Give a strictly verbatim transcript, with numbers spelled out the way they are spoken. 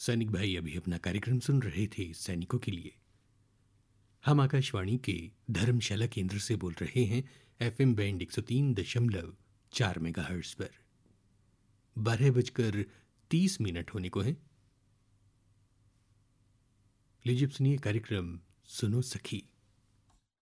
सैनिक भाई अभी अपना कार्यक्रम सुन रहे थे सैनिकों के लिए। हम आकाशवाणी के धर्मशाला केंद्र से बोल रहे हैं एफएम बैंड एक सौ तीन दशमलव चार मेगाहर्ट्ज पर। बारह बजकर तीस मिनट होने को हैं। लीजिए सुनिए कार्यक्रम सुनो सखी।